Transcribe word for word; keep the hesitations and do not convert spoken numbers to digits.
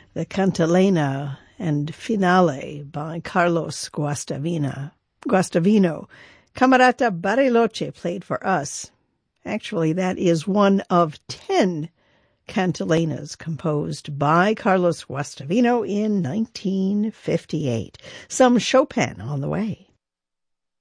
the Cantilena and Finale by Carlos Guastavina. Guastavino. Camerata Bariloche played for us. Actually, that is one of ten cantilenas composed by Carlos Guastavino in nineteen fifty-eight. Some Chopin on the way.